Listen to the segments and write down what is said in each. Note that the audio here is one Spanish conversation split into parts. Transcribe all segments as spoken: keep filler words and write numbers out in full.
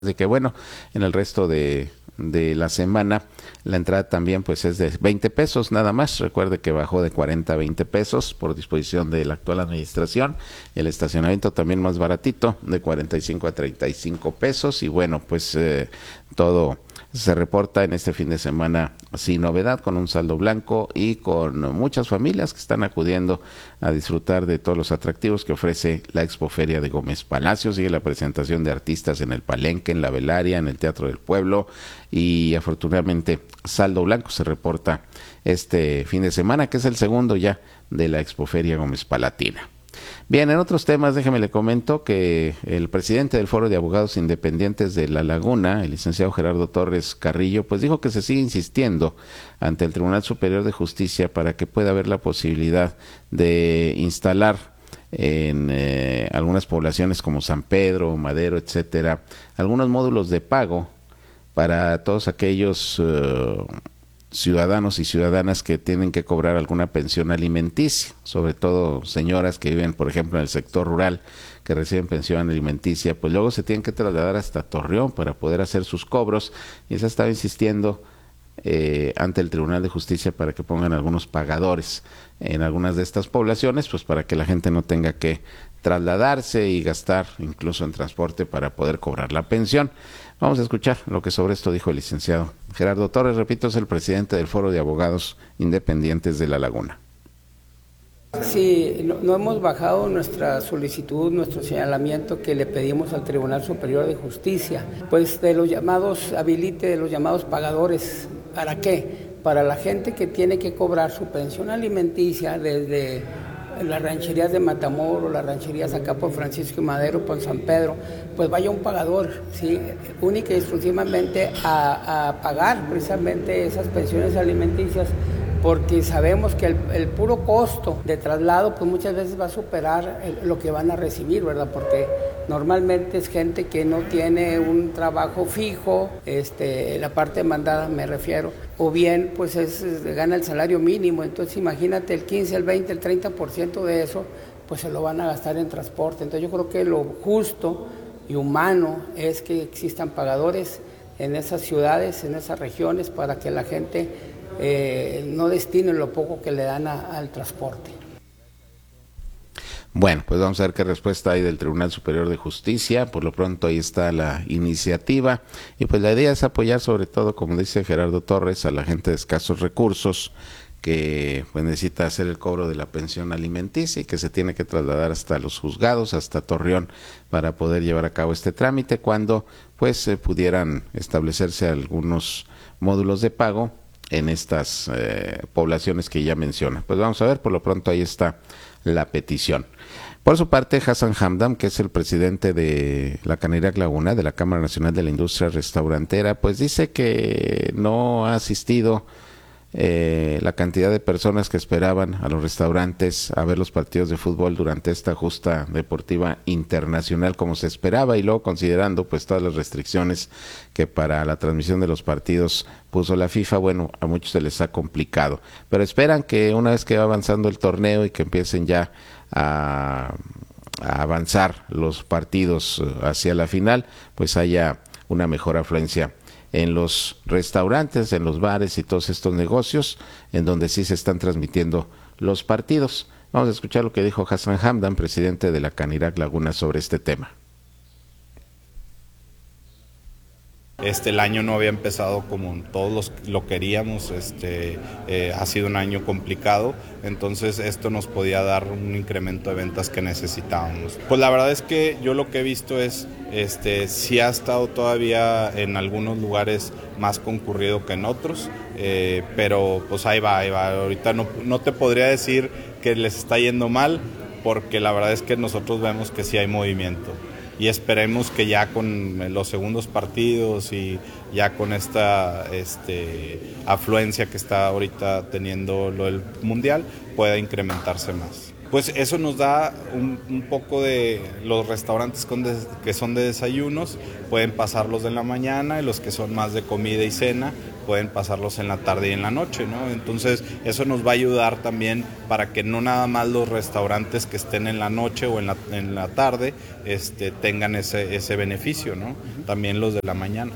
de que bueno, en el resto de, de la semana la entrada también pues es de veinte pesos nada más. Recuerde que bajó de cuarenta a veinte pesos por disposición de la actual administración. El estacionamiento también más baratito, de cuarenta y cinco a treinta y cinco pesos. Y bueno, pues eh, todo se reporta en este fin de semana sin novedad, con un saldo blanco y con muchas familias que están acudiendo a disfrutar de todos los atractivos que ofrece la Expoferia de Gómez Palacio. Sigue la presentación de artistas en el Palenque, en la Velaria, en el Teatro del Pueblo, y afortunadamente saldo blanco se reporta este fin de semana, que es el segundo ya de la Expoferia Gómez Palatina. Bien, en otros temas, déjeme le comento que el presidente del Foro de Abogados Independientes de La Laguna, el licenciado Gerardo Torres Carrillo, pues dijo que se sigue insistiendo ante el Tribunal Superior de Justicia para que pueda haber la posibilidad de instalar en eh, algunas poblaciones como San Pedro, Madero, etcétera, algunos módulos de pago para todos aquellos uh, ciudadanos y ciudadanas que tienen que cobrar alguna pensión alimenticia, sobre todo señoras que viven, por ejemplo, en el sector rural, que reciben pensión alimenticia, pues luego se tienen que trasladar hasta Torreón para poder hacer sus cobros, y se estaba insistiendo eh, ante el Tribunal de Justicia para que pongan algunos pagadores en algunas de estas poblaciones, pues para que la gente no tenga que trasladarse y gastar incluso en transporte para poder cobrar la pensión. Vamos a escuchar lo que sobre esto dijo el licenciado Gerardo Torres. Repito, es el presidente del Foro de Abogados Independientes de La Laguna. Sí, no, no hemos bajado nuestra solicitud, nuestro señalamiento que le pedimos al Tribunal Superior de Justicia, pues de los llamados, habilite de los llamados pagadores. ¿Para qué? Para la gente que tiene que cobrar su pensión alimenticia desde las rancherías de Matamoros, las rancherías acá por Francisco y Madero, por San Pedro, pues vaya un pagador, ¿sí? Única y exclusivamente a, a pagar precisamente esas pensiones alimenticias, porque sabemos que el, el puro costo de traslado pues muchas veces va a superar el, lo que van a recibir, ¿verdad? Porque normalmente es gente que no tiene un trabajo fijo, este, la parte demandada me refiero, o bien pues es, es, gana el salario mínimo. Entonces imagínate el quince, el veinte, el treinta por ciento de eso pues se lo van a gastar en transporte. Entonces yo creo que lo justo y humano es que existan pagadores en esas ciudades, en esas regiones, para que la gente eh, no destine lo poco que le dan a, al transporte. Bueno, pues vamos a ver qué respuesta hay del Tribunal Superior de Justicia. Por lo pronto ahí está la iniciativa, y pues la idea es apoyar sobre todo, como dice Gerardo Torres, a la gente de escasos recursos que pues necesita hacer el cobro de la pensión alimenticia y que se tiene que trasladar hasta los juzgados, hasta Torreón, para poder llevar a cabo este trámite, cuando pues eh, pudieran establecerse algunos módulos de pago en estas eh, poblaciones que ya menciona. Pues vamos a ver, por lo pronto ahí está la petición. Por su parte, Hassan Hamdan, que es el presidente de la Canirac Laguna, de la Cámara Nacional de la Industria Restaurantera, pues dice que no ha asistido eh, la cantidad de personas que esperaban a los restaurantes a ver los partidos de fútbol durante esta justa deportiva internacional como se esperaba, y luego considerando pues todas las restricciones que para la transmisión de los partidos puso la FIFA, bueno, a muchos se les ha complicado, pero esperan que una vez que va avanzando el torneo y que empiecen ya a, a avanzar los partidos hacia la final, pues haya una mejor afluencia en los restaurantes, en los bares y todos estos negocios en donde sí se están transmitiendo los partidos. Vamos a escuchar lo que dijo Hassan Hamdan, presidente de la Canirac Laguna, sobre este tema. Este, el año no había empezado como todos los, lo queríamos, este, eh, ha sido un año complicado, entonces esto nos podía dar un incremento de ventas que necesitábamos. Pues la verdad es que yo lo que he visto es, este, sí ha estado todavía en algunos lugares más concurrido que en otros, eh, pero pues ahí va, ahí va. Ahorita no, no te podría decir que les está yendo mal, porque la verdad es que nosotros vemos que sí hay movimiento. Y esperemos que ya con los segundos partidos y ya con esta este, afluencia que está ahorita teniendo lo del Mundial pueda incrementarse más. pues eso nos da un, un poco de los restaurantes con des, que son de desayunos, pueden pasarlos en la mañana, y los que son más de comida y cena, pueden pasarlos en la tarde y en la noche, ¿no? Entonces eso nos va a ayudar también para que no nada más los restaurantes que estén en la noche o en la, en la tarde este, tengan ese, ese beneficio, ¿no? También los de la mañana.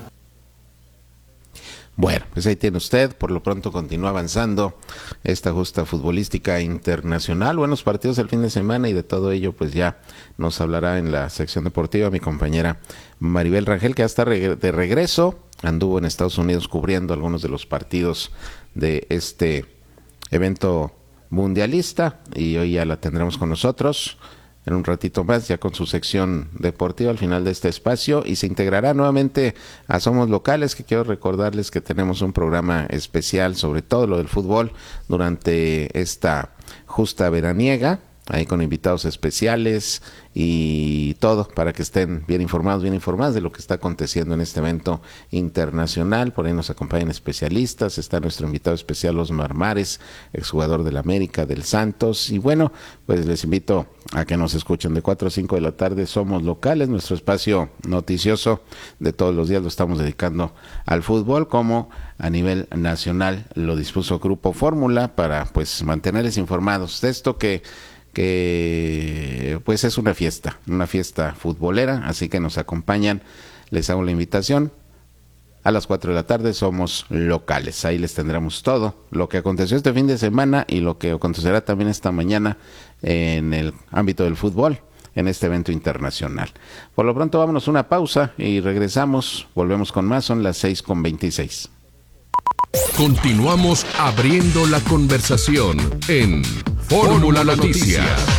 Bueno, pues ahí tiene usted, por lo pronto continúa avanzando esta justa futbolística internacional, buenos partidos el fin de semana, y de todo ello pues ya nos hablará en la sección deportiva mi compañera Maribel Rangel, que ya está de regreso, anduvo en Estados Unidos cubriendo algunos de los partidos de este evento mundialista, y hoy ya la tendremos con nosotros en un ratito más, ya con su sección deportiva al final de este espacio, y se integrará nuevamente a Somos Locales, que quiero recordarles que tenemos un programa especial sobre todo lo del fútbol durante esta justa veraniega, ahí con invitados especiales y todo para que estén bien informados, bien informados de lo que está aconteciendo en este evento internacional. Por ahí nos acompañan especialistas, está nuestro invitado especial Osmar Mares, exjugador del América, del Santos, y bueno, pues les invito a que nos escuchen de cuatro a cinco de la tarde. Somos Locales, nuestro espacio noticioso de todos los días lo estamos dedicando al fútbol, como a nivel nacional lo dispuso Grupo Fórmula, para pues mantenerles informados de esto que que pues es una fiesta, una fiesta futbolera, así que nos acompañan, les hago la invitación, a las cuatro de la tarde Somos Locales, ahí les tendremos todo lo que aconteció este fin de semana y lo que acontecerá también esta mañana en el ámbito del fútbol, en este evento internacional. Por lo pronto vámonos a una pausa y regresamos, volvemos con más, son las seis con veintiséis. Continuamos abriendo la conversación en Fórmula Noticias.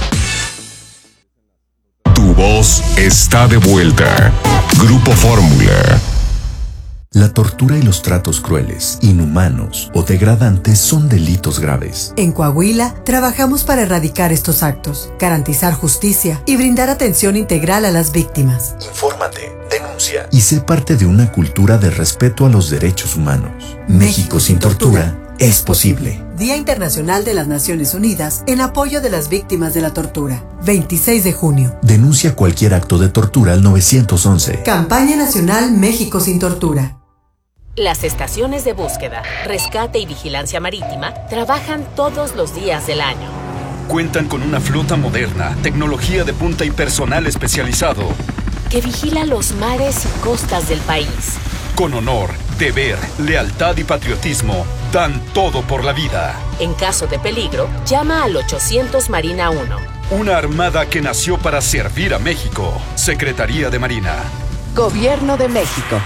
Tu voz está de vuelta. Grupo Fórmula. La tortura y los tratos crueles, inhumanos o degradantes son delitos graves. En Coahuila, trabajamos para erradicar estos actos, garantizar justicia y brindar atención integral a las víctimas. Infórmate, denuncia y sé parte de una cultura de respeto a los derechos humanos. México sin tortura es posible. Día Internacional de las Naciones Unidas en apoyo de las víctimas de la tortura. veintiséis de junio. Denuncia cualquier acto de tortura al nueve once. Campaña Nacional México sin Tortura. Las estaciones de búsqueda, rescate y vigilancia marítima trabajan todos los días del año. Cuentan con una flota moderna, tecnología de punta y personal especializado que vigila los mares y costas del país. Con honor, deber, lealtad y patriotismo, dan todo por la vida. En caso de peligro, llama al ochocientos Marina uno. Una armada que nació para servir a México. Secretaría de Marina. Gobierno de México.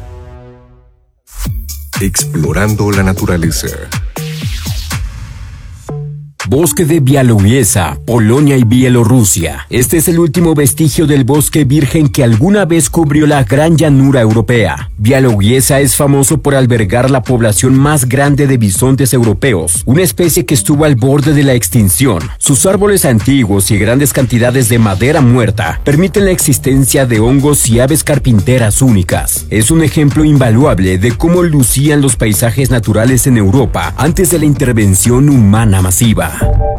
Explorando la naturaleza. Bosque de Białowieża, Polonia y Bielorrusia. Este es el último vestigio del bosque virgen que alguna vez cubrió la gran llanura europea. Białowieża es famoso por albergar la población más grande de bisontes europeos, una especie que estuvo al borde de la extinción. Sus árboles antiguos y grandes cantidades de madera muerta permiten la existencia de hongos y aves carpinteras únicas. Es un ejemplo invaluable de cómo lucían los paisajes naturales en Europa antes de la intervención humana masiva.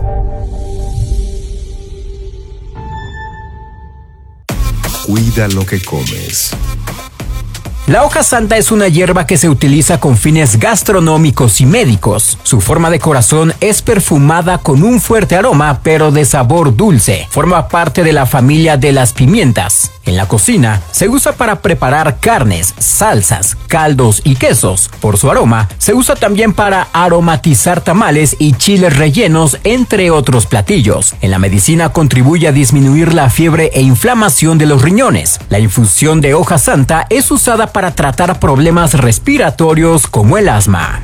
Cuida lo que comes. La hoja santa es una hierba que se utiliza con fines gastronómicos y médicos. Su forma de corazón es perfumada con un fuerte aroma, pero de sabor dulce. Forma parte de la familia de las pimientas. En la cocina, se usa para preparar carnes, salsas, caldos y quesos. Por su aroma, se usa también para aromatizar tamales y chiles rellenos, entre otros platillos. En la medicina contribuye a disminuir la fiebre e inflamación de los riñones. La infusión de hoja santa es usada para tratar problemas respiratorios como el asma.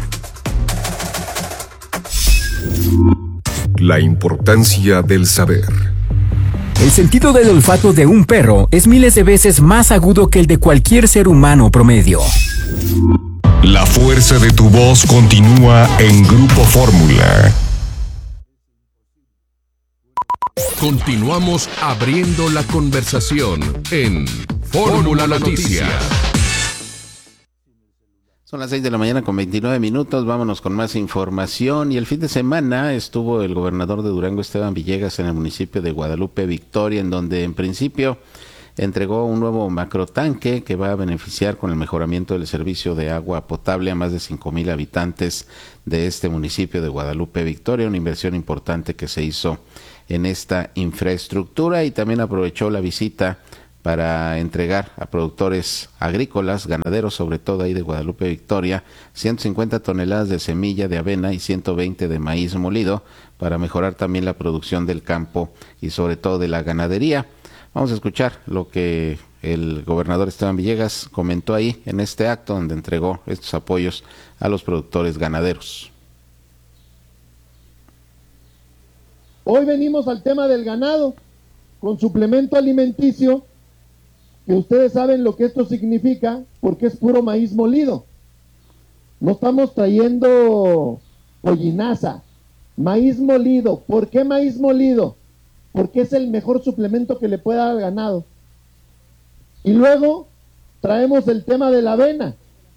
La importancia del saber. El sentido del olfato de un perro es miles de veces más agudo que el de cualquier ser humano promedio. La fuerza de tu voz continúa en Grupo Fórmula. Continuamos abriendo la conversación en Fórmula Noticias. Son las seis de la mañana con veintinueve minutos, vámonos con más información. Y el fin de semana estuvo el gobernador de Durango, Esteban Villegas, en el municipio de Guadalupe Victoria, en donde en principio entregó un nuevo macrotanque que va a beneficiar con el mejoramiento del servicio de agua potable a más de cinco mil habitantes de este municipio de Guadalupe Victoria, una inversión importante que se hizo en esta infraestructura, y también aprovechó la visita para entregar a productores agrícolas, ganaderos sobre todo ahí de Guadalupe Victoria, ciento cincuenta toneladas de semilla de avena y ciento veinte de maíz molido para mejorar también la producción del campo y sobre todo de la ganadería. Vamos a escuchar lo que el gobernador Esteban Villegas comentó ahí en este acto donde entregó estos apoyos a los productores ganaderos. Hoy venimos al tema del ganado con suplemento alimenticio, que ustedes saben lo que esto significa porque es puro maíz molido. No estamos trayendo pollinaza, maíz molido. ¿Por qué maíz molido? Porque es el mejor suplemento que le puede dar al ganado. Y luego traemos el tema de la avena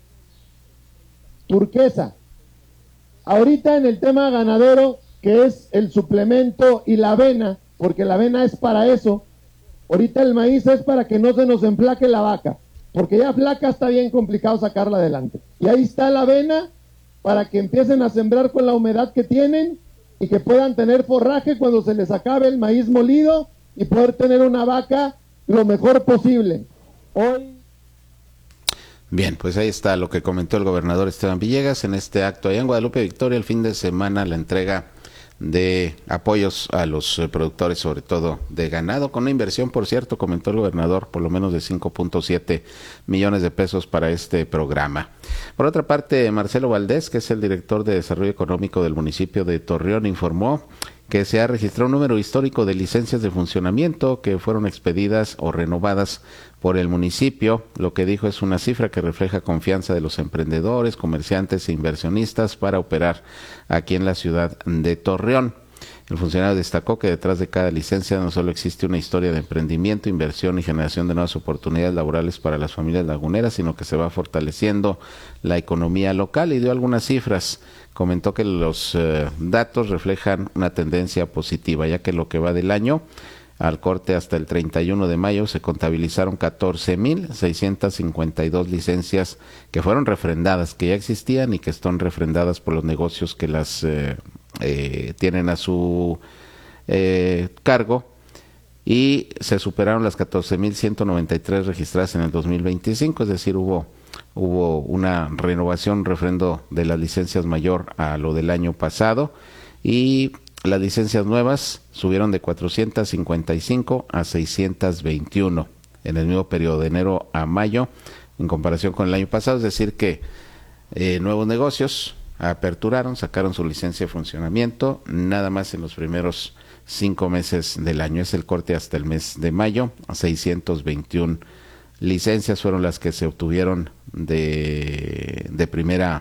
turquesa. Ahorita en el tema ganadero, que es el suplemento y la avena, porque la avena es para eso. Ahorita el maíz es para que no se nos enflaque la vaca, porque ya flaca está bien complicado sacarla adelante. Y ahí está la avena para que empiecen a sembrar con la humedad que tienen y que puedan tener forraje cuando se les acabe el maíz molido y poder tener una vaca lo mejor posible. Hoy... Bien, pues ahí está lo que comentó el gobernador Esteban Villegas en este acto allá en Guadalupe Victoria el fin de semana, la entrega de apoyos a los eh, productores, sobre todo de ganado, con una inversión, por cierto, comentó el gobernador, por lo menos de cinco punto siete millones de pesos para este programa. Por otra parte, Marcelo Valdés, que es el director de Desarrollo Económico del municipio de Torreón, informó que se ha registrado un número histórico de licencias de funcionamiento que fueron expedidas o renovadas por el municipio. Lo que dijo es una cifra que refleja confianza de los emprendedores, comerciantes e inversionistas para operar aquí en la ciudad de Torreón. El funcionario destacó que detrás de cada licencia no solo existe una historia de emprendimiento, inversión y generación de nuevas oportunidades laborales para las familias laguneras, sino que se va fortaleciendo la economía local, y dio algunas cifras. Comentó que los eh, datos reflejan una tendencia positiva, ya que lo que va del año al corte hasta el treinta y uno de mayo se contabilizaron catorce mil seiscientas cincuenta y dos licencias que fueron refrendadas, que ya existían y que están refrendadas por los negocios que las eh, eh, tienen a su eh, cargo, y se superaron las catorce mil ciento noventa y tres registradas en el dos mil veinticinco, es decir, hubo hubo una renovación, refrendo de las licencias mayor a lo del año pasado, y las licencias nuevas subieron de cuatrocientas cincuenta y cinco a seiscientas veintiuno en el mismo periodo de enero a mayo en comparación con el año pasado, es decir que eh, nuevos negocios aperturaron, sacaron su licencia de funcionamiento nada más en los primeros cinco meses del año. Es el corte hasta el mes de mayo, seiscientas veintiuna licencias fueron las que se obtuvieron de, de primera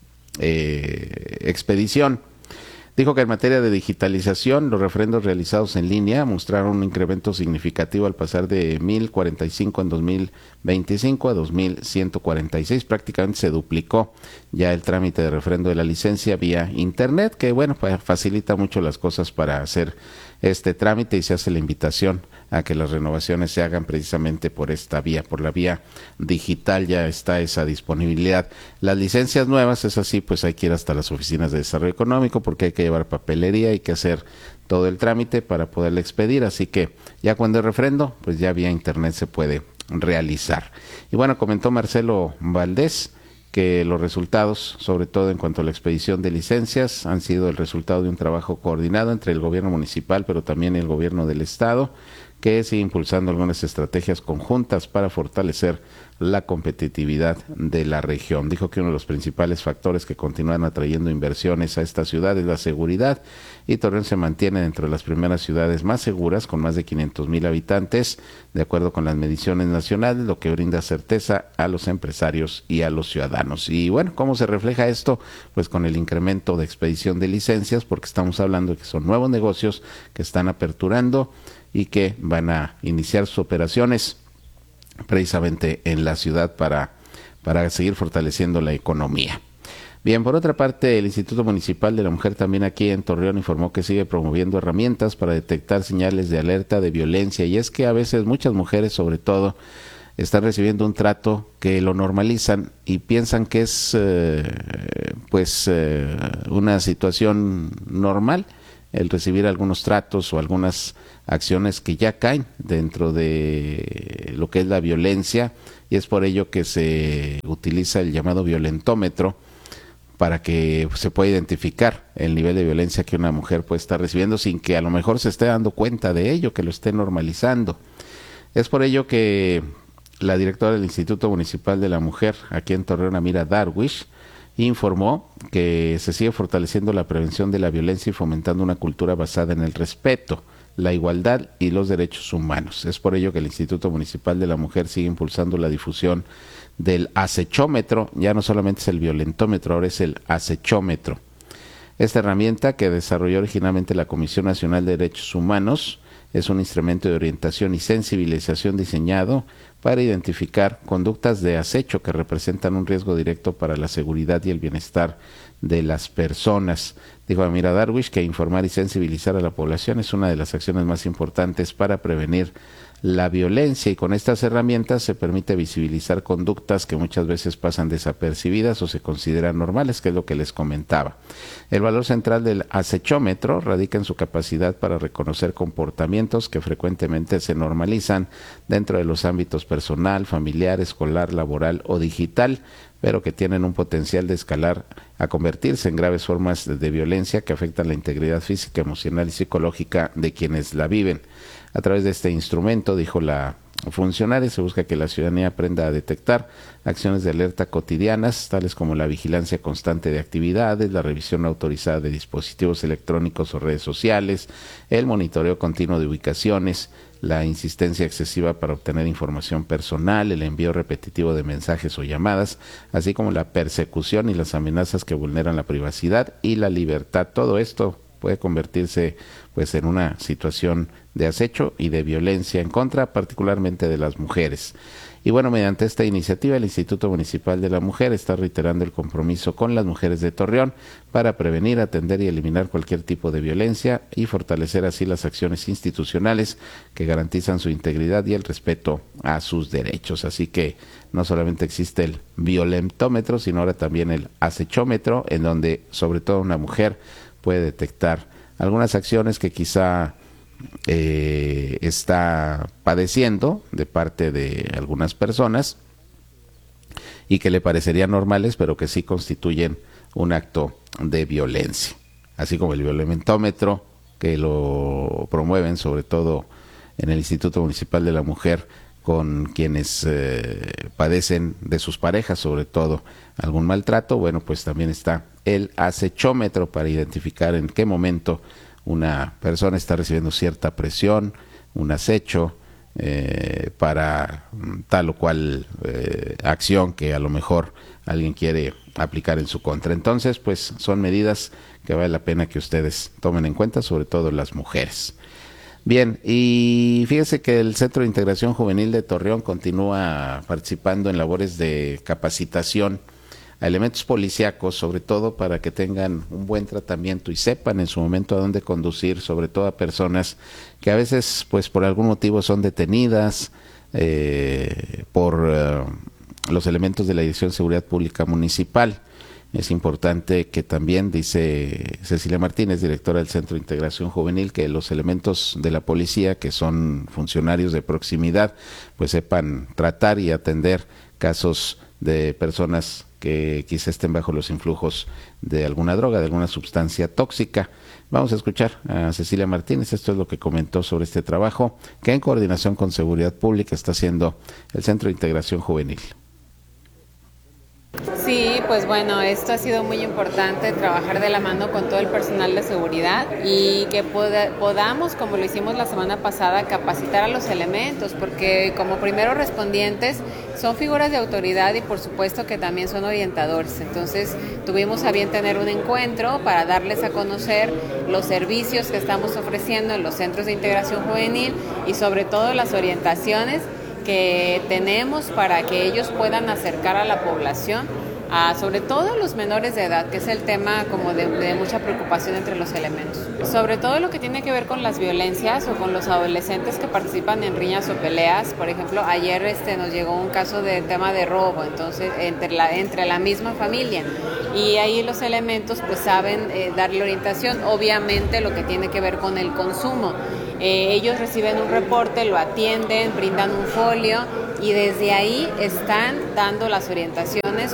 eh, expedición. Dijo que en materia de digitalización, los refrendos realizados en línea mostraron un incremento significativo al pasar de mil cuarenta y cinco en dos mil veinticinco a dos mil ciento cuarenta y seis. Prácticamente se duplicó ya el trámite de refrendo de la licencia vía internet, que bueno, pues facilita mucho las cosas para hacer este trámite, y se hace la invitación a que las renovaciones se hagan precisamente por esta vía, por la vía digital. Ya está esa disponibilidad. Las licencias nuevas, es así, pues hay que ir hasta las oficinas de desarrollo económico porque hay que llevar papelería, hay que hacer todo el trámite para poderle expedir, así que ya cuando es refrendo, pues ya vía internet se puede realizar. Y bueno, comentó Marcelo Valdés que los resultados, sobre todo en cuanto a la expedición de licencias, han sido el resultado de un trabajo coordinado entre el gobierno municipal, pero también el gobierno del estado, que sigue impulsando algunas estrategias conjuntas para fortalecer la competitividad de la región. Dijo que uno de los principales factores que continúan atrayendo inversiones a esta ciudad es la seguridad, y Torreón se mantiene dentro de las primeras ciudades más seguras, con más de quinientos mil habitantes, de acuerdo con las mediciones nacionales, lo que brinda certeza a los empresarios y a los ciudadanos. Y bueno, ¿cómo se refleja esto? Pues con el incremento de expedición de licencias, porque estamos hablando de que son nuevos negocios que están aperturando y que van a iniciar sus operaciones precisamente en la ciudad para para seguir fortaleciendo la economía. Bien, por otra parte, el Instituto Municipal de la Mujer también aquí en Torreón informó que sigue promoviendo herramientas para detectar señales de alerta de violencia, y es que a veces muchas mujeres, sobre todo, están recibiendo un trato que lo normalizan y piensan que es eh, pues eh, una situación normal el recibir algunos tratos o algunas acciones que ya caen dentro de lo que es la violencia, y es por ello que se utiliza el llamado violentómetro para que se pueda identificar el nivel de violencia que una mujer puede estar recibiendo sin que a lo mejor se esté dando cuenta de ello, que lo esté normalizando. Es por ello que la directora del Instituto Municipal de la Mujer, aquí en Torreón, Amira Darwish, informó que se sigue fortaleciendo la prevención de la violencia y fomentando una cultura basada en el respeto, la igualdad y los derechos humanos. Es por ello que el Instituto Municipal de la Mujer sigue impulsando la difusión del acechómetro. Ya no solamente es el violentómetro, ahora es el acechómetro. Esta herramienta, que desarrolló originalmente la Comisión Nacional de Derechos Humanos, es un instrumento de orientación y sensibilización diseñado para identificar conductas de acecho que representan un riesgo directo para la seguridad y el bienestar de las personas. Dijo Amira Darwish que informar y sensibilizar a la población es una de las acciones más importantes para prevenir la violencia, y con estas herramientas se permite visibilizar conductas que muchas veces pasan desapercibidas o se consideran normales, que es lo que les comentaba. El valor central del acechómetro radica en su capacidad para reconocer comportamientos que frecuentemente se normalizan dentro de los ámbitos personal, familiar, escolar, laboral o digital, pero que tienen un potencial de escalar a convertirse en graves formas de, de violencia que afectan la integridad física, emocional y psicológica de quienes la viven. A través de este instrumento, dijo la funcionaria, se busca que la ciudadanía aprenda a detectar acciones de alerta cotidianas, tales como la vigilancia constante de actividades, la revisión autorizada de dispositivos electrónicos o redes sociales, el monitoreo continuo de ubicaciones, la insistencia excesiva para obtener información personal, el envío repetitivo de mensajes o llamadas, así como la persecución y las amenazas que vulneran la privacidad y la libertad. Todo esto puede convertirse pues en una situación de acecho y de violencia en contra, particularmente de las mujeres. Y bueno, mediante esta iniciativa, el Instituto Municipal de la Mujer está reiterando el compromiso con las mujeres de Torreón para prevenir, atender y eliminar cualquier tipo de violencia y fortalecer así las acciones institucionales que garantizan su integridad y el respeto a sus derechos. Así que no solamente existe el violentómetro, sino ahora también el acechómetro, en donde sobre todo una mujer puede detectar algunas acciones que quizá eh, está padeciendo de parte de algunas personas y que le parecerían normales, pero que sí constituyen un acto de violencia. Así como el violentómetro, que lo promueven sobre todo en el Instituto Municipal de la Mujer con quienes eh, padecen de sus parejas, sobre todo algún maltrato. Bueno, pues también está el acechómetro para identificar en qué momento una persona está recibiendo cierta presión, un acecho eh, para tal o cual eh, acción que a lo mejor alguien quiere aplicar en su contra. Entonces, pues son medidas que vale la pena que ustedes tomen en cuenta, sobre todo las mujeres. Bien, y fíjese que el Centro de Integración Juvenil de Torreón continúa participando en labores de capacitación a elementos policíacos, sobre todo para que tengan un buen tratamiento y sepan en su momento a dónde conducir, sobre todo a personas que a veces, pues por algún motivo son detenidas eh, por eh, los elementos de la Dirección de Seguridad Pública Municipal. Es importante que también, dice Cecilia Martínez, directora del Centro de Integración Juvenil, que los elementos de la policía, que son funcionarios de proximidad, pues sepan tratar y atender casos de personas que quizá estén bajo los influjos de alguna droga, de alguna sustancia tóxica. Vamos a escuchar a Cecilia Martínez. Esto es lo que comentó sobre este trabajo que en coordinación con Seguridad Pública está haciendo el Centro de Integración Juvenil. Sí, pues bueno, esto ha sido muy importante, trabajar de la mano con todo el personal de seguridad y que poda, podamos, como lo hicimos la semana pasada, capacitar a los elementos, porque como primeros respondientes son figuras de autoridad y por supuesto que también son orientadores. Entonces tuvimos a bien tener un encuentro para darles a conocer los servicios que estamos ofreciendo en los centros de integración juvenil y sobre todo las orientaciones que tenemos para que ellos puedan acercar a la población, a, sobre todo los menores de edad, que es el tema como de, de mucha preocupación entre los elementos. Sobre todo lo que tiene que ver con las violencias o con los adolescentes que participan en riñas o peleas. Por ejemplo, ayer este, nos llegó un caso de tema de robo, entonces entre la, entre la misma familia. Y ahí los elementos pues saben eh, darle orientación, obviamente lo que tiene que ver con el consumo. Eh, ellos reciben un reporte, lo atienden, brindan un folio y desde ahí están dando las orientaciones.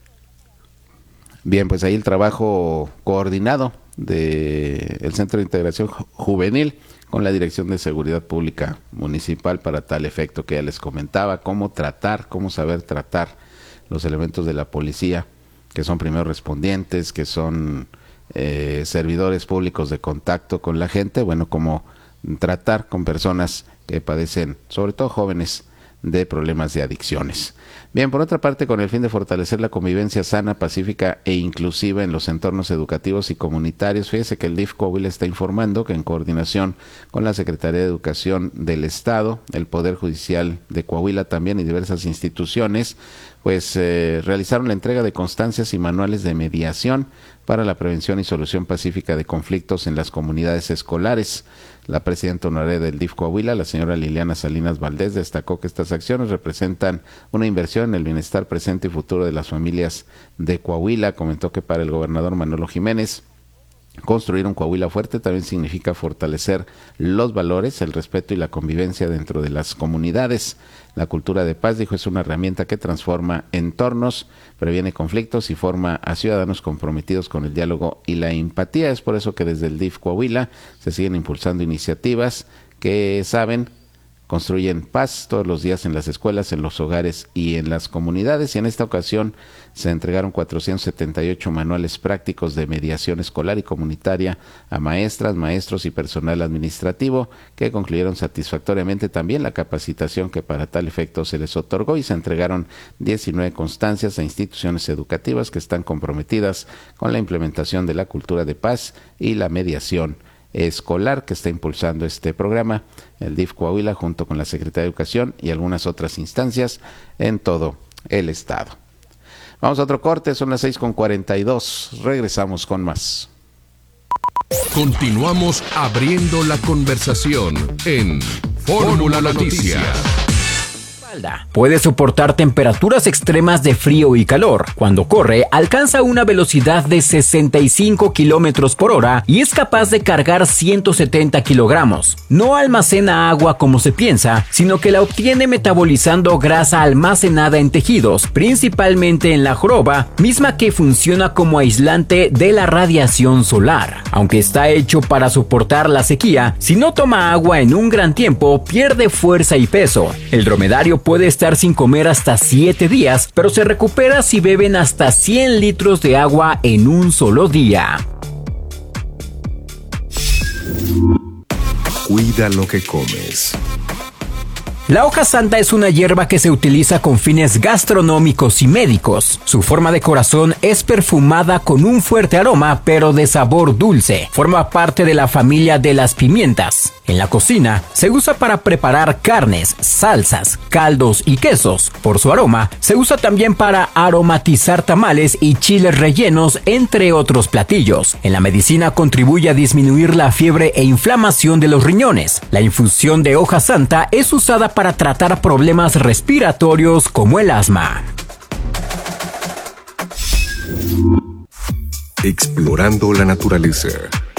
Bien, pues ahí el trabajo coordinado del Centro de Integración Juvenil con la Dirección de Seguridad Pública Municipal para tal efecto que ya les comentaba, cómo tratar, cómo saber tratar los elementos de la policía, que son primeros respondientes, que son eh, servidores públicos de contacto con la gente, bueno, cómo tratar con personas que padecen, sobre todo jóvenes, de problemas de adicciones. Bien, por otra parte, con el fin de fortalecer la convivencia sana, pacífica e inclusiva en los entornos educativos y comunitarios, fíjese que el D I F Coahuila está informando que en coordinación con la Secretaría de Educación del Estado, el Poder Judicial de Coahuila también y diversas instituciones, pues eh, realizaron la entrega de constancias y manuales de mediación para la prevención y solución pacífica de conflictos en las comunidades escolares. La presidenta honoraria del D I F Coahuila, la señora Liliana Salinas Valdés, destacó que estas acciones representan una inversión en el bienestar presente y futuro de las familias de Coahuila. Comentó que para el gobernador Manolo Jiménez, construir un Coahuila fuerte también significa fortalecer los valores, el respeto y la convivencia dentro de las comunidades. La cultura de paz, dijo, es una herramienta que transforma entornos, previene conflictos y forma a ciudadanos comprometidos con el diálogo y la empatía. Es por eso que desde el D I F Coahuila se siguen impulsando iniciativas que saben construyen paz todos los días en las escuelas, en los hogares y en las comunidades. Y en esta ocasión se entregaron cuatrocientos setenta y ocho manuales prácticos de mediación escolar y comunitaria a maestras, maestros y personal administrativo, que concluyeron satisfactoriamente también la capacitación que para tal efecto se les otorgó, y se entregaron diecinueve constancias a instituciones educativas que están comprometidas con la implementación de la cultura de paz y la mediación escolar, que está impulsando este programa el D I F Coahuila junto con la Secretaría de Educación y algunas otras instancias en todo el estado. Vamos a otro corte, son las seis con cuarenta y dos, regresamos con más. Continuamos abriendo la conversación en Fórmula Noticia. Puede soportar temperaturas extremas de frío y calor. Cuando corre, alcanza una velocidad de sesenta y cinco kilómetros por hora y es capaz de cargar ciento setenta kilogramos. No almacena agua como se piensa, sino que la obtiene metabolizando grasa almacenada en tejidos, principalmente en la joroba, misma que funciona como aislante de la radiación solar. Aunque está hecho para soportar la sequía, si no toma agua en un gran tiempo, pierde fuerza y peso. El dromedario puede estar sin comer hasta siete días, pero se recupera si beben hasta cien litros de agua en un solo día. Cuida lo que comes. La hoja santa es una hierba que se utiliza con fines gastronómicos y médicos. Su forma de corazón es perfumada con un fuerte aroma, pero de sabor dulce. Forma parte de la familia de las pimientas. En la cocina, se usa para preparar carnes, salsas, caldos y quesos. Por su aroma, se usa también para aromatizar tamales y chiles rellenos, entre otros platillos. En la medicina contribuye a disminuir la fiebre e inflamación de los riñones. La infusión de hoja santa es usada para tratar problemas respiratorios como el asma. Explorando la naturaleza.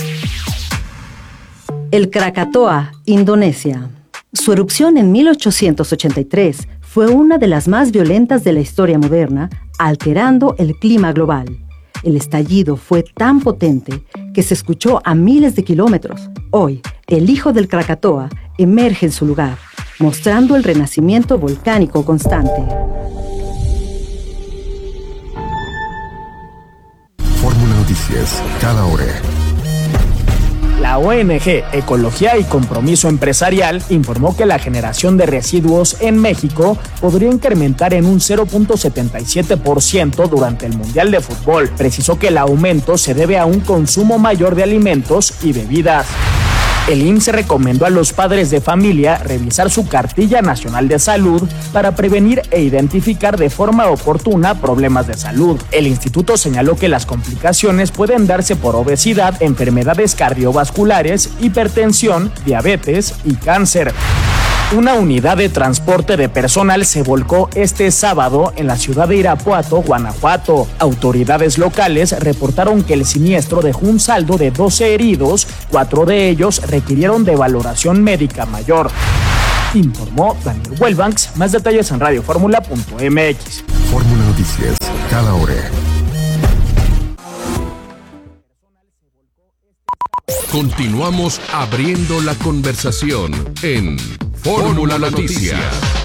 El Krakatoa, Indonesia. Su erupción en mil ochocientos ochenta y tres fue una de las más violentas de la historia moderna, alterando el clima global. El estallido fue tan potente que se escuchó a miles de kilómetros. Hoy, el hijo del Krakatoa emerge en su lugar, mostrando el renacimiento volcánico constante. Fórmula Noticias, cada hora. La O N G Ecología y Compromiso Empresarial informó que la generación de residuos en México podría incrementar en un cero punto setenta y siete por ciento durante el Mundial de Fútbol. Precisó que el aumento se debe a un consumo mayor de alimentos y bebidas. El I M S S recomendó a los padres de familia revisar su cartilla nacional de salud para prevenir e identificar de forma oportuna problemas de salud. El instituto señaló que las complicaciones pueden darse por obesidad, enfermedades cardiovasculares, hipertensión, diabetes y cáncer. Una unidad de transporte de personal se volcó este sábado en la ciudad de Irapuato, Guanajuato. Autoridades locales reportaron que el siniestro dejó un saldo de doce heridos, cuatro de ellos requirieron de valoración médica mayor. Informó Daniel Huelbanks. Más detalles en radio fórmula punto m x. Fórmula Noticias, cada hora. Continuamos abriendo la conversación en Fórmula Noticias.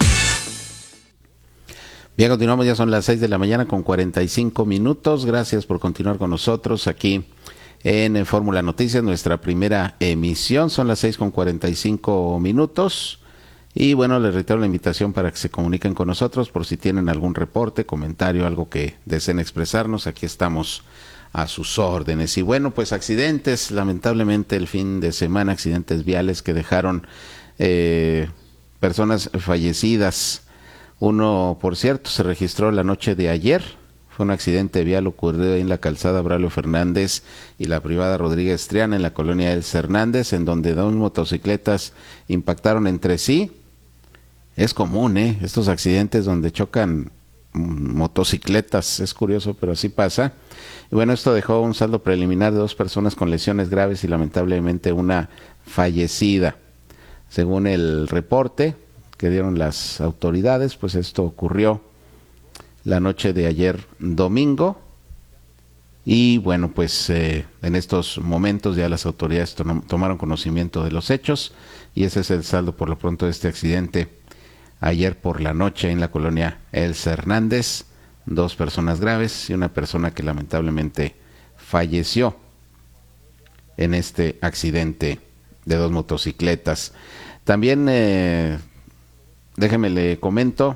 Bien, continuamos, ya son las seis de la mañana con cuarenta y cinco minutos. Gracias por continuar con nosotros aquí en Fórmula Noticias, nuestra primera emisión. Son las seis con cuarenta y cinco minutos. Y bueno, les reitero la invitación para que se comuniquen con nosotros por si tienen algún reporte, comentario, algo que deseen expresarnos. Aquí estamos a sus órdenes. Y bueno, pues accidentes, lamentablemente el fin de semana, accidentes viales que dejaron eh, personas fallecidas. Uno, por cierto, se registró la noche de ayer. Fue un accidente vial ocurrido en la calzada Braulio Fernández y la privada Rodríguez Triana en la colonia Elsa Hernández, en donde dos motocicletas impactaron entre sí. Es común, ¿eh? Estos accidentes donde chocan motocicletas, es curioso, pero así pasa. Y bueno, esto dejó un saldo preliminar de dos personas con lesiones graves y lamentablemente una fallecida. Según el reporte que dieron las autoridades, pues esto ocurrió la noche de ayer domingo. Y bueno, pues eh, en estos momentos ya las autoridades to- tomaron conocimiento de los hechos y ese es el saldo por lo pronto de este accidente ayer por la noche en la colonia Elsa Hernández. Dos personas graves y una persona que lamentablemente falleció en este accidente de dos motocicletas. También eh, déjeme le comento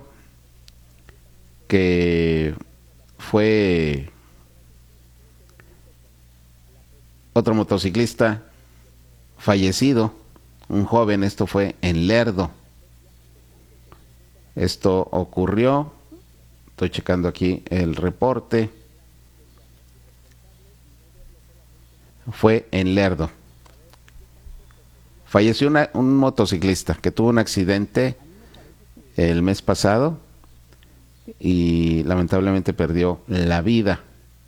que fue otro motociclista fallecido, un joven. Esto fue en Lerdo. Esto ocurrió, estoy checando aquí el reporte, fue en Lerdo. Falleció una, un motociclista que tuvo un accidente el mes pasado y lamentablemente perdió la vida.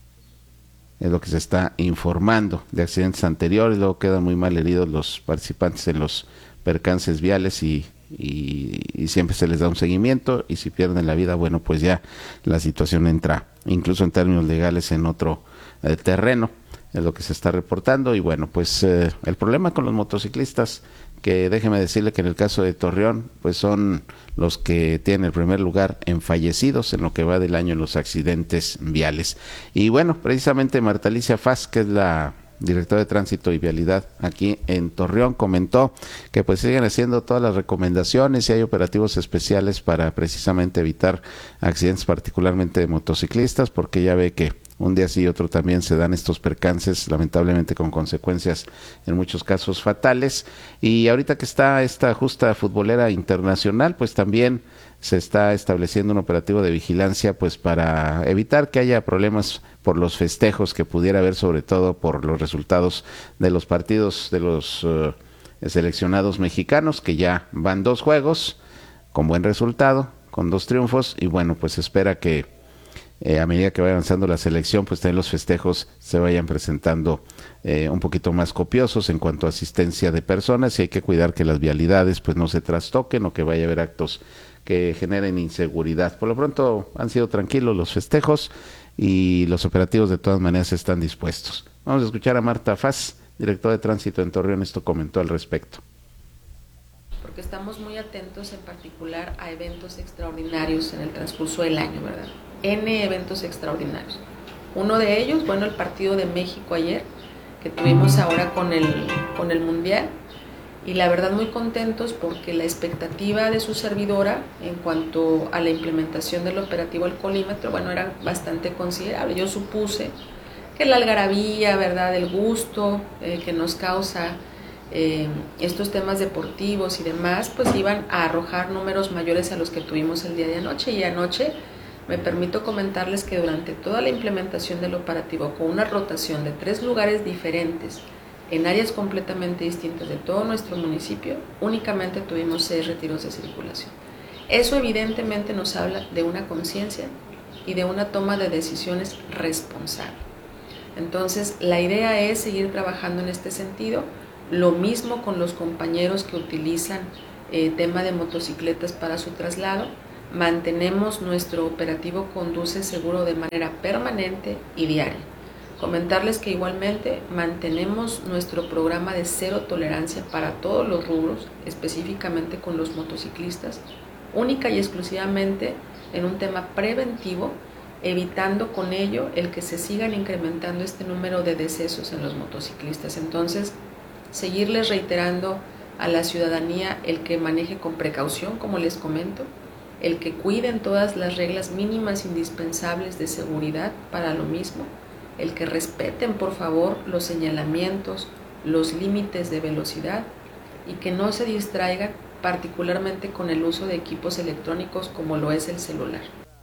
Es lo que se está informando de accidentes anteriores. Luego quedan muy mal heridos los participantes en los percances viales y, y, y siempre se les da un seguimiento, y si pierden la vida, bueno, pues ya la situación entra, incluso en términos legales, en otro eh, terreno. Es lo que se está reportando. Y bueno, pues eh, el problema con los motociclistas, que déjeme decirle que en el caso de Torreón, pues son los que tienen el primer lugar en fallecidos en lo que va del año en los accidentes viales. Y bueno, precisamente Marta Alicia Faz, que es la directora de Tránsito y Vialidad aquí en Torreón, comentó que pues siguen haciendo todas las recomendaciones y hay operativos especiales para precisamente evitar accidentes, particularmente de motociclistas, porque ya ve que un día sí y otro también se dan estos percances, lamentablemente con consecuencias en muchos casos fatales. Y ahorita que está esta justa futbolera internacional, pues también se está estableciendo un operativo de vigilancia pues para evitar que haya problemas por los festejos que pudiera haber, sobre todo por los resultados de los partidos de los uh, seleccionados mexicanos, que ya van dos juegos con buen resultado, con dos triunfos, y bueno, pues se espera que Eh, a medida que vaya avanzando la selección, pues también los festejos se vayan presentando eh, un poquito más copiosos en cuanto a asistencia de personas, y hay que cuidar que las vialidades pues no se trastoquen o que vaya a haber actos que generen inseguridad. Por lo pronto han sido tranquilos los festejos y los operativos de todas maneras están dispuestos. Vamos a escuchar a Marta Faz, directora de Tránsito en Torreón. Esto comentó al respecto. Porque estamos muy atentos en particular a eventos extraordinarios en el transcurso del año, ¿verdad? N eventos extraordinarios. Uno de ellos, bueno, el partido de México ayer, que tuvimos ahora con el, con el Mundial, y la verdad muy contentos porque la expectativa de su servidora en cuanto a la implementación del operativo alcoholímetro, bueno, era bastante considerable. Yo supuse que la algarabía, ¿verdad?, el gusto eh, que nos causa eh, estos temas deportivos y demás, pues iban a arrojar números mayores a los que tuvimos el día de anoche. Y anoche me permito comentarles que durante toda la implementación del operativo, con una rotación de tres lugares diferentes, en áreas completamente distintas de todo nuestro municipio, únicamente tuvimos seis retiros de circulación. Eso evidentemente nos habla de una conciencia y de una toma de decisiones responsable. Entonces, la idea es seguir trabajando en este sentido, lo mismo con los compañeros que utilizan eh, tema de motocicletas para su traslado. Mantenemos nuestro operativo Conduce Seguro de manera permanente y diaria. Comentarles que igualmente mantenemos nuestro programa de cero tolerancia para todos los rubros, específicamente con los motociclistas, única y exclusivamente en un tema preventivo, evitando con ello el que se sigan incrementando este número de decesos en los motociclistas. Entonces, seguirles reiterando a la ciudadanía el que maneje con precaución, como les comento, el que cuiden todas las reglas mínimas indispensables de seguridad para lo mismo, el que respeten por favor los señalamientos, los límites de velocidad y que no se distraigan particularmente con el uso de equipos electrónicos como lo es el celular.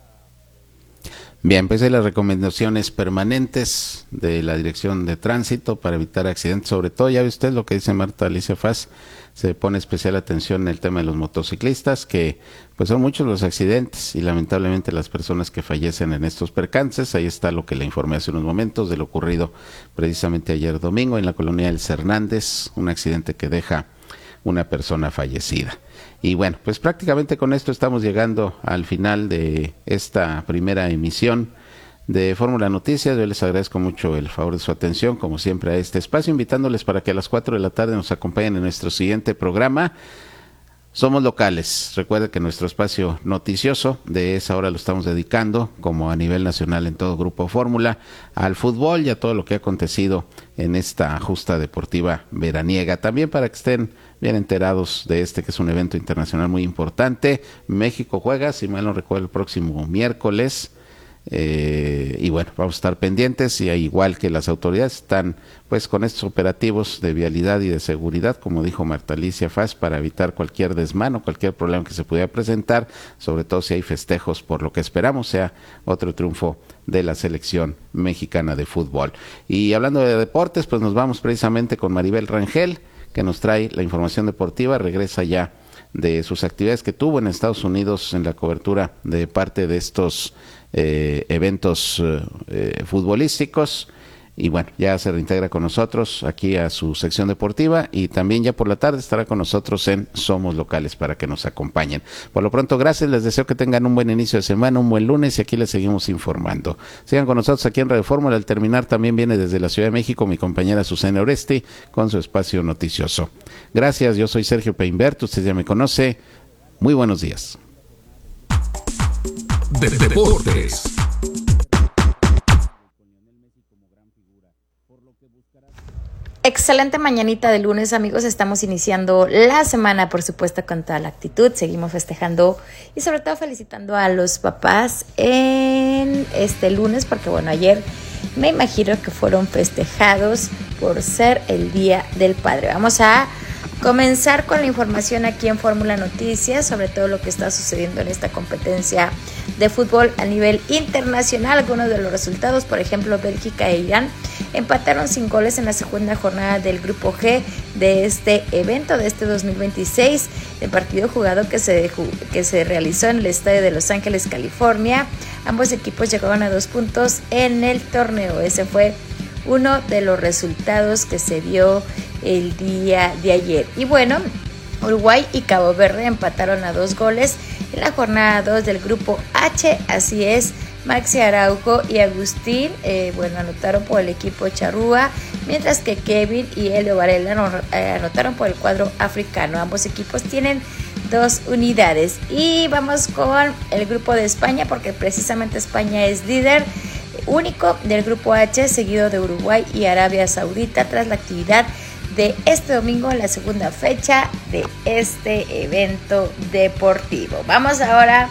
Bien, pues hay las recomendaciones permanentes de la Dirección de Tránsito para evitar accidentes, sobre todo, ya ve usted lo que dice Marta Alicia Faz, se pone especial atención en el tema de los motociclistas, que pues son muchos los accidentes y lamentablemente las personas que fallecen en estos percances. Ahí está lo que le informé hace unos momentos de lo ocurrido precisamente ayer domingo en la colonia El Hernández, un accidente que deja una persona fallecida. Y bueno, pues prácticamente con esto estamos llegando al final de esta primera emisión de Fórmula Noticias. Yo les agradezco mucho el favor de su atención, como siempre, a este espacio, invitándoles para que a las cuatro de la tarde nos acompañen en nuestro siguiente programa. Somos locales. Recuerde que nuestro espacio noticioso de esa hora lo estamos dedicando, como a nivel nacional en todo Grupo Fórmula, al fútbol y a todo lo que ha acontecido en esta justa deportiva veraniega. También para que estén bien enterados de este, que es un evento internacional muy importante. México juega, si mal no recuerdo, el próximo miércoles. Eh, y bueno, vamos a estar pendientes, y igual que las autoridades están pues con estos operativos de vialidad y de seguridad, como dijo Marta Alicia Faz, para evitar cualquier desmán o cualquier problema que se pudiera presentar, sobre todo si hay festejos, por lo que esperamos sea otro triunfo de la selección mexicana de fútbol. Y hablando de deportes, pues nos vamos precisamente con Maribel Rangel, que nos trae la información deportiva. Regresa ya de sus actividades que tuvo en Estados Unidos en la cobertura de parte de estos eh, eventos eh, futbolísticos, y bueno, ya se reintegra con nosotros aquí a su sección deportiva, y también ya por la tarde estará con nosotros en Somos Locales para que nos acompañen. Por lo pronto, gracias, les deseo que tengan un buen inicio de semana, un buen lunes, y aquí les seguimos informando. Sigan con nosotros aquí en Radio Fórmula. Al terminar también viene desde la Ciudad de México mi compañera Susana Oresti con su espacio noticioso. Gracias, yo soy Sergio Peinbert, usted ya me conoce. Muy buenos días. De Deportes. Excelente mañanita de lunes, amigos. Estamos iniciando la semana, por supuesto, con toda la actitud. Seguimos festejando y sobre todo felicitando a los papás en este lunes, porque bueno, ayer me imagino que fueron festejados por ser el Día del Padre. Vamos a comenzar con la información aquí en Fórmula Noticias sobre todo lo que está sucediendo en esta competencia de fútbol a nivel internacional. Algunos de los resultados, por ejemplo, Bélgica e Irán empataron sin goles en la segunda jornada del Grupo G de este evento, de este dos mil veintiséis, el partido jugado que se, que se realizó en el estadio de Los Ángeles, California. Ambos equipos llegaron a dos puntos en el torneo. Ese fue uno de los resultados que se dio el día de ayer. Y bueno, Uruguay y Cabo Verde empataron a dos goles en la jornada dos del Grupo H. Así es, Maxi Araujo y Agustín eh, bueno, anotaron por el equipo charrúa, mientras que Kevin y Elio Varela anotaron por el cuadro africano. Ambos equipos tienen dos unidades. Y vamos con el Grupo de España, porque precisamente España es líder único del Grupo H, seguido de Uruguay y Arabia Saudita, tras la actividad de este domingo en la segunda fecha de este evento deportivo. Vamos ahora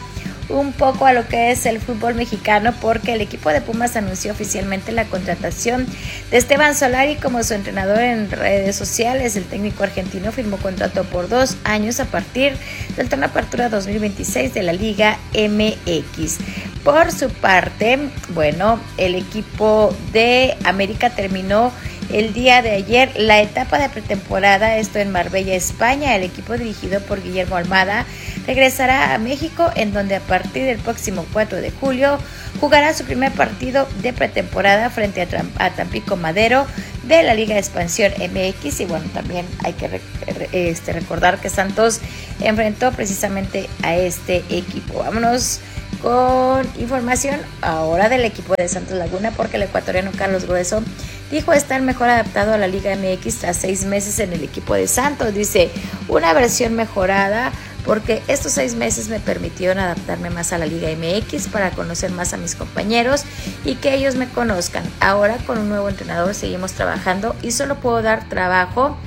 un poco a lo que es el fútbol mexicano, porque el equipo de Pumas anunció oficialmente la contratación de Esteban Solari como su entrenador en redes sociales. El técnico argentino firmó contrato por dos años a partir del torneo Apertura dos mil veintiséis de la Liga M X. Por su parte, bueno, el equipo de América terminó el día de ayer la etapa de pretemporada, esto en Marbella, España. El equipo dirigido por Guillermo Almada regresará a México, en donde a partir del próximo cuatro de julio jugará su primer partido de pretemporada frente a, Tram- a Tampico Madero de la Liga de Expansión M X. Y bueno, también hay que re- este, recordar que Santos enfrentó precisamente a este equipo. Vámonos con información ahora del equipo de Santos Laguna, porque el ecuatoriano Carlos Grueso dijo estar mejor adaptado a la Liga M X tras seis meses en el equipo de Santos. Dice, una versión mejorada porque estos seis meses me permitieron adaptarme más a la Liga M X para conocer más a mis compañeros y que ellos me conozcan. Ahora con un nuevo entrenador seguimos trabajando y solo puedo dar trabajo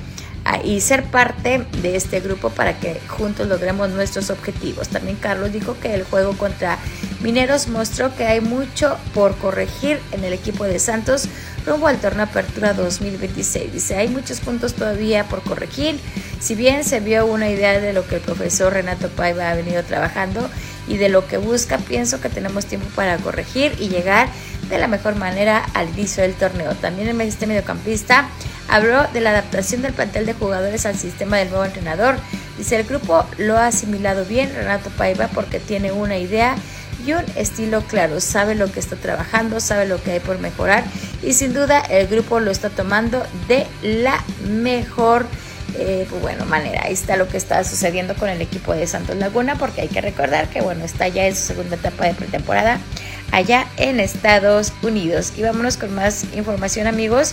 y ser parte de este grupo para que juntos logremos nuestros objetivos. También Carlos dijo que el juego contra Mineros mostró que hay mucho por corregir en el equipo de Santos rumbo al torneo Apertura dos mil veintiséis. Dice, hay muchos puntos todavía por corregir. Si bien se vio una idea de lo que el profesor Renato Paiva ha venido trabajando y de lo que busca, pienso que tenemos tiempo para corregir y llegar de la mejor manera al inicio del torneo. También este mediocampista habló de la adaptación del plantel de jugadores al sistema del nuevo entrenador. Dice, el grupo lo ha asimilado bien Renato Paiva porque tiene una idea y un estilo claro, sabe lo que está trabajando, sabe lo que hay por mejorar y sin duda el grupo lo está tomando de la mejor eh, pues bueno, manera. Ahí está lo que está sucediendo con el equipo de Santos Laguna, porque hay que recordar que bueno, está ya en su segunda etapa de pretemporada allá en Estados Unidos. Y vámonos con más información, amigos,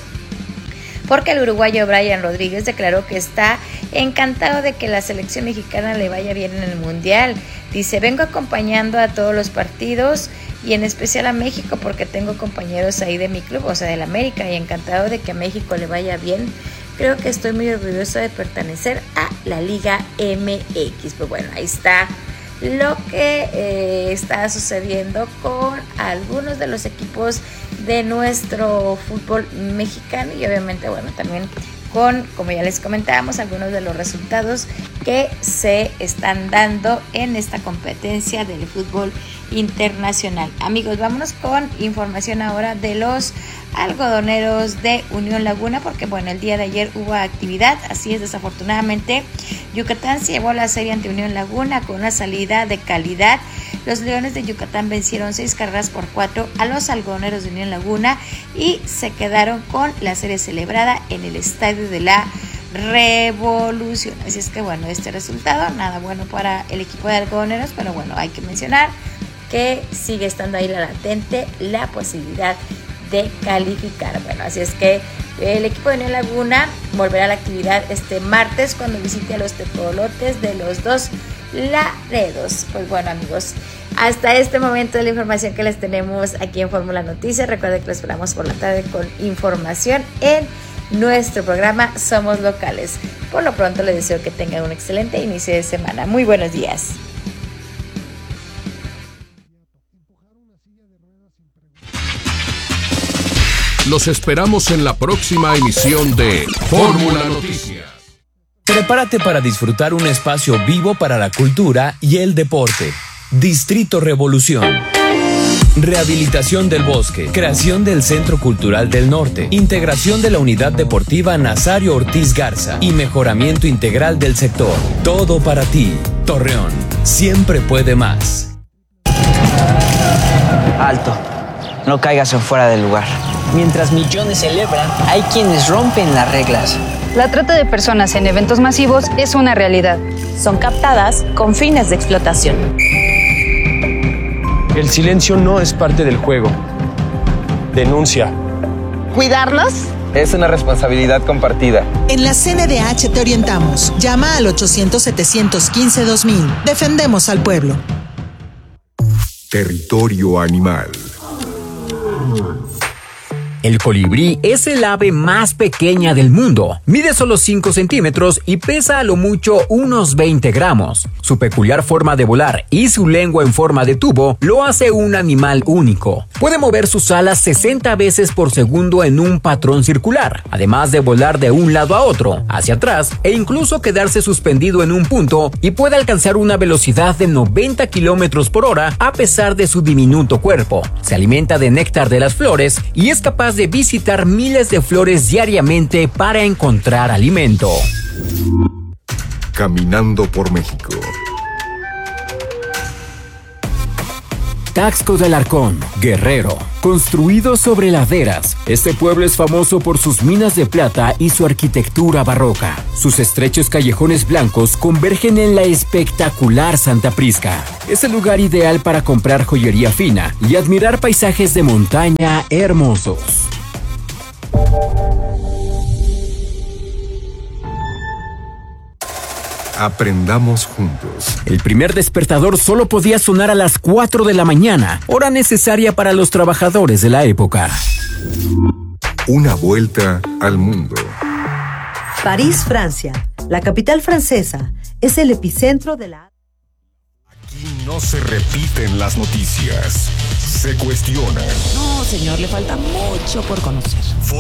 porque el uruguayo Brian Rodríguez declaró que está encantado de que la selección mexicana le vaya bien en el Mundial. Dice, vengo acompañando a todos los partidos y en especial a México porque tengo compañeros ahí de mi club, o sea, del América, y encantado de que a México le vaya bien. Creo que estoy muy orgulloso de pertenecer a la Liga M X. Pues bueno, ahí está lo que eh, está sucediendo con algunos de los equipos de nuestro fútbol mexicano y obviamente bueno también con, como ya les comentábamos, algunos de los resultados que se están dando en esta competencia del fútbol internacional. Amigos, vámonos con información ahora de los algodoneros de Unión Laguna, porque bueno, el día de ayer hubo actividad, así es, desafortunadamente Yucatán se llevó la serie ante Unión Laguna con una salida de calidad. Los Leones de Yucatán vencieron seis carreras por cuatro a los algodoneros de Unión Laguna y se quedaron con la serie celebrada en el Estadio de la Revolución. Así es que bueno, este resultado nada bueno para el equipo de algodoneros, pero bueno, hay que mencionar que sigue estando ahí la latente la posibilidad de calificar. Bueno, así es que el equipo de Unión Laguna volverá a la actividad este martes cuando visite a los tepolotes de los dos Laredos. Pues bueno, amigos, hasta este momento de la información que les tenemos aquí en Fórmula Noticias. Recuerden que los esperamos por la tarde con información en nuestro programa Somos Locales. Por lo pronto les deseo que tengan un excelente inicio de semana. Muy buenos días. Los esperamos en la próxima emisión de Fórmula Noticias. Prepárate para disfrutar un espacio vivo para la cultura y el deporte. Distrito Revolución. Rehabilitación del bosque, creación del Centro Cultural del Norte, integración de la Unidad Deportiva Nazario Ortiz Garza y mejoramiento integral del sector. Todo para ti. Torreón, siempre puede más. Alto, no caigas en fuera del lugar. Mientras millones celebran, hay quienes rompen las reglas. La trata de personas en eventos masivos es una realidad. Son captadas con fines de explotación. El silencio no es parte del juego. Denuncia. ¿Cuidarlos? Es una responsabilidad compartida. En la C N D H te orientamos. Llama al ochocientos, setecientos quince, dos mil. Defendemos al pueblo. Territorio Animal. El colibrí es el ave más pequeña del mundo. Mide solo cinco centímetros y pesa a lo mucho unos veinte gramos. Su peculiar forma de volar y su lengua en forma de tubo lo hace un animal único. Puede mover sus alas sesenta veces por segundo en un patrón circular, además de volar de un lado a otro, hacia atrás e incluso quedarse suspendido en un punto, y puede alcanzar una velocidad de noventa kilómetros por hora a pesar de su diminuto cuerpo. Se alimenta de néctar de las flores y es capaz de visitar miles de flores diariamente para encontrar alimento. Caminando por México. Taxco del Arcón, Guerrero. Construido sobre laderas, este pueblo es famoso por sus minas de plata y su arquitectura barroca. Sus estrechos callejones blancos convergen en la espectacular Santa Prisca. Es el lugar ideal para comprar joyería fina y admirar paisajes de montaña hermosos. Aprendamos juntos. El primer despertador solo podía sonar a las cuatro de la mañana, hora necesaria para los trabajadores de la época. Una vuelta al mundo. París, Francia, la capital francesa, es el epicentro de la... Aquí no se repiten las noticias, se cuestionan. No, señor, le falta mucho por conocer.